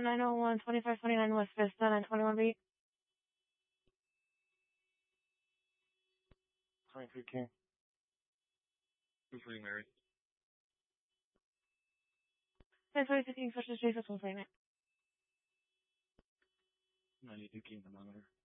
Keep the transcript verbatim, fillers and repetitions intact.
nine oh one, twenty-five twenty-nine West Vista, nine twenty-one B. twenty-three King. two forty Mary. ten twenty-two King, such as Jesus, one forty-nine. ninety-two King thermometer.